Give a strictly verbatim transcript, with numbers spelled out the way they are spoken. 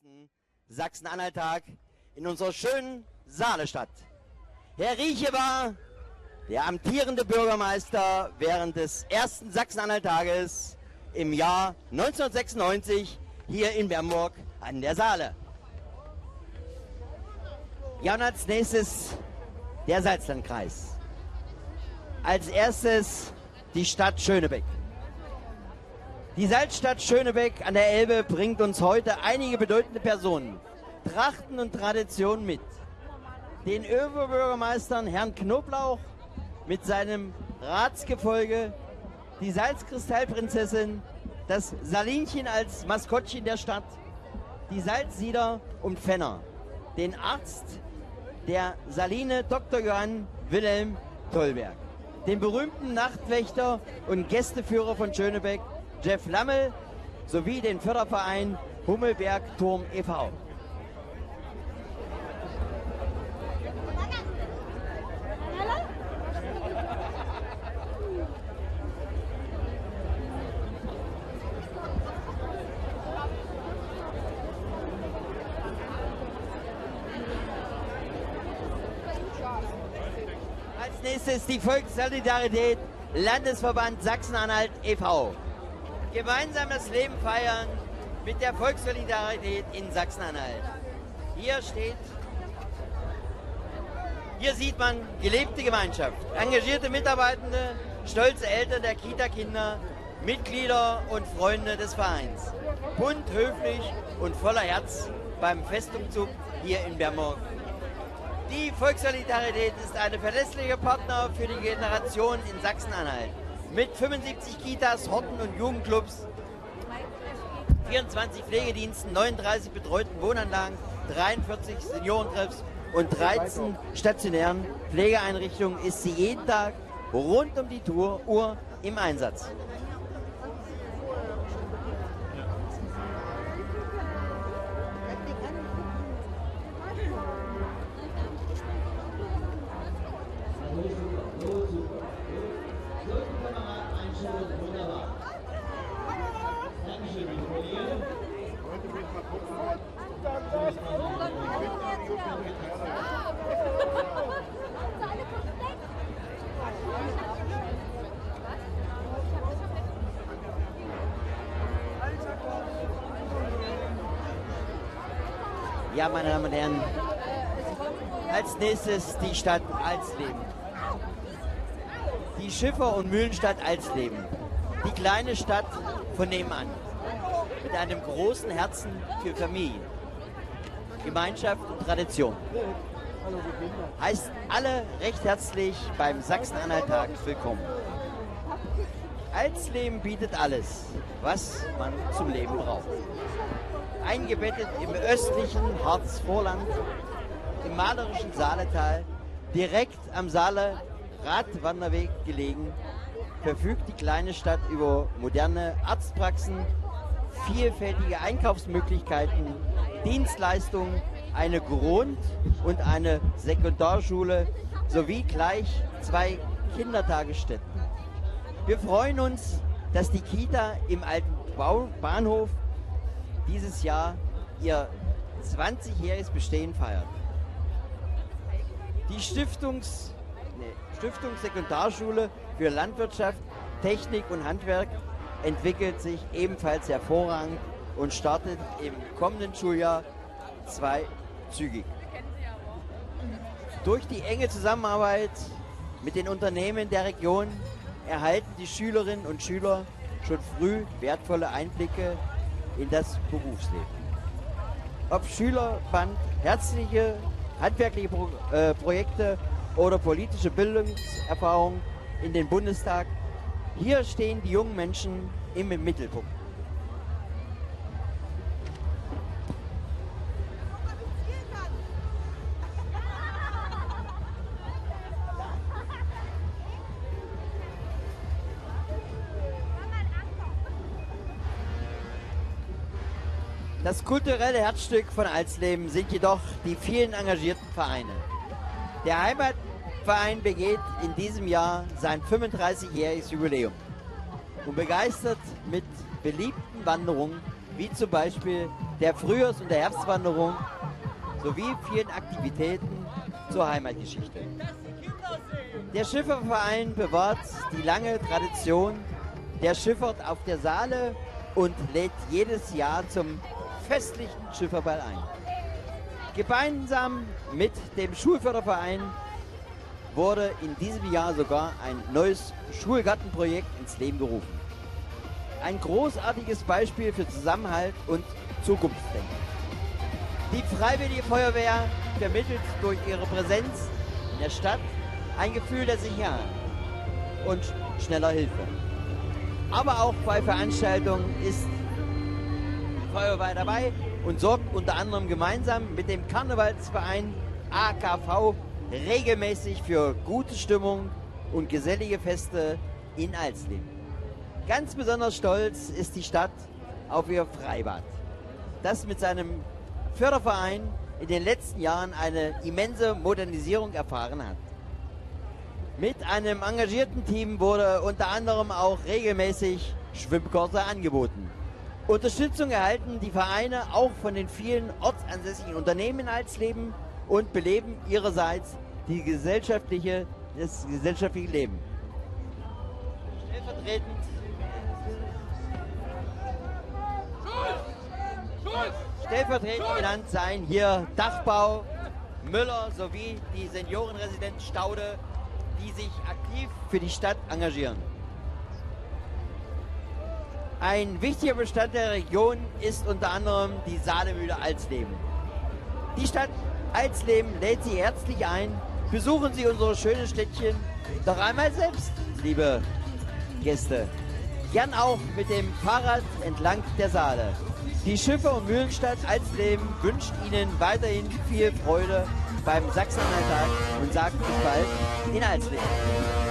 fünfundsechzigsten Sachsen-Anhalt-Tag in unserer schönen Saalestadt. Herr Rieche war der amtierende Bürgermeister während des ersten Sachsen-Anhalt-Tages im Jahr neunzehnhundertsechsundneunzig hier in Bernburg an der Saale. Ja, und als nächstes der Salzlandkreis. Als erstes die Stadt Schönebeck. Die Salzstadt Schönebeck an der Elbe bringt uns heute einige bedeutende Personen, Trachten und Traditionen mit. Den Oberbürgermeistern Herrn Knoblauch mit seinem Ratsgefolge, die Salzkristallprinzessin, das Salinchen als Maskottchen der Stadt, die Salzsieder und Fenner, den Arzt der Saline Doktor Johann Wilhelm Tollberg, den berühmten Nachtwächter und Gästeführer von Schönebeck, Jeff Lammel, sowie den Förderverein Hummelberg Turm e V Als nächstes die Volkssolidarität Landesverband Sachsen-Anhalt e V Gemeinsam das Leben feiern mit der Volkssolidarität in Sachsen-Anhalt. Hier steht, hier sieht man gelebte Gemeinschaft, engagierte Mitarbeitende, stolze Eltern der Kita-Kinder, Mitglieder und Freunde des Vereins. Bunt, höflich und voller Herz beim Festumzug hier in Bernburg. Die Volkssolidarität ist eine verlässliche Partner für die Generation in Sachsen-Anhalt. Mit fünfundsiebzig Kitas, Horten und Jugendclubs, vierundzwanzig Pflegediensten, neununddreißig betreuten Wohnanlagen, dreiundvierzig Seniorentreffs und dreizehn stationären Pflegeeinrichtungen ist sie jeden Tag rund um die Uhr im Einsatz. Ja, meine Damen und Herren, als nächstes die Stadt Alsleben. Die Schiffer- und Mühlenstadt Alsleben. Die kleine Stadt von nebenan. Mit einem großen Herzen für Familie, Gemeinschaft und Tradition. Heißt alle recht herzlich beim Sachsen-Anhalt-Tag willkommen. Alsleben bietet alles, was man zum Leben braucht. Eingebettet im östlichen Harzvorland, im malerischen Saaletal, direkt am Saale Radwanderweg gelegen, verfügt die kleine Stadt über moderne Arztpraxen, vielfältige Einkaufsmöglichkeiten, Dienstleistungen, eine Grund- und eine Sekundarschule sowie gleich zwei Kindertagesstätten. Wir freuen uns, dass die Kita im alten Bahnhof dieses Jahr ihr zwanzigjähriges Bestehen feiert. Die Stiftungs, nee, Stiftung Sekundarschule für Landwirtschaft, Technik und Handwerk entwickelt sich ebenfalls hervorragend und startet im kommenden Schuljahr zweizügig. Durch die enge Zusammenarbeit mit den Unternehmen der Region erhalten die Schülerinnen und Schüler schon früh wertvolle Einblicke in das Berufsleben. Ob Schülerband, herzliche, handwerkliche Pro äh, Projekte oder politische Bildungserfahrung in den Bundestag, hier stehen die jungen Menschen im Mittelpunkt. Das kulturelle Herzstück von Alsleben sind jedoch die vielen engagierten Vereine. Der Heimatverein begeht in diesem Jahr sein fünfunddreißigjähriges Jubiläum und begeistert mit beliebten Wanderungen wie zum Beispiel der Frühjahrs- und der Herbstwanderung sowie vielen Aktivitäten zur Heimatgeschichte. Der Schifferverein bewahrt die lange Tradition der Schifffahrt auf der Saale und lädt jedes Jahr zum festlichen Schifferball ein. Gemeinsam mit dem Schulförderverein wurde in diesem Jahr sogar ein neues Schulgartenprojekt ins Leben gerufen. Ein großartiges Beispiel für Zusammenhalt und Zukunftsdenken. Die Freiwillige Feuerwehr vermittelt durch ihre Präsenz in der Stadt ein Gefühl der Sicherheit und schneller Hilfe. Aber auch bei Veranstaltungen ist die Feuerwehr dabei und sorgt unter anderem gemeinsam mit dem Karnevalsverein A K V regelmäßig für gute Stimmung und gesellige Feste in Alsleben. Ganz besonders stolz ist die Stadt auf ihr Freibad, das mit seinem Förderverein in den letzten Jahren eine immense Modernisierung erfahren hat. Mit einem engagierten Team wurde unter anderem auch regelmäßig Schwimmkurse angeboten. Unterstützung erhalten die Vereine auch von den vielen ortsansässigen Unternehmen in Alsleben und beleben ihrerseits die gesellschaftliche, das gesellschaftliche Leben. Stellvertretend Stellvertretend genannt seien hier Dachbau, Müller sowie die Seniorenresidenz Staude, die sich aktiv für die Stadt engagieren. Ein wichtiger Bestandteil der Region ist unter anderem die Saalemühle Alsleben. Die Stadt Alsleben lädt Sie herzlich ein. Besuchen Sie unser schönes Städtchen doch einmal selbst, liebe Gäste. Gern auch mit dem Fahrrad entlang der Saale. Die Schiffer- und Mühlenstadt Alsleben wünscht Ihnen weiterhin viel Freude beim Sachsen-Anhalt-Tag und sagt bis bald in Alsleben.